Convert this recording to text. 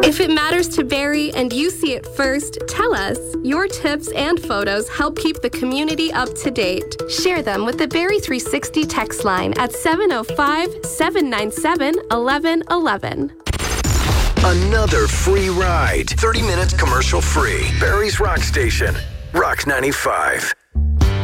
If it matters to Barry and you see it first, tell us. Your tips and photos help keep the community up to date. Share them with the Barry 360 text line at 705-797-1111. Another free ride. 30 minutes commercial free. Barry's Rock Station. Rock 95.